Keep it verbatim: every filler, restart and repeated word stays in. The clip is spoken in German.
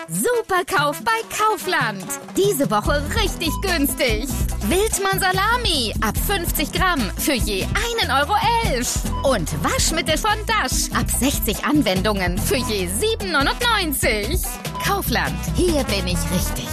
Superkauf bei Kaufland. Diese Woche richtig günstig. Wildmann Salami ab fünfzig Gramm für je einen Euro elf. Und Waschmittel von Dash ab sechzig Anwendungen für je sieben neunundneunzig. Kaufland, hier bin ich richtig.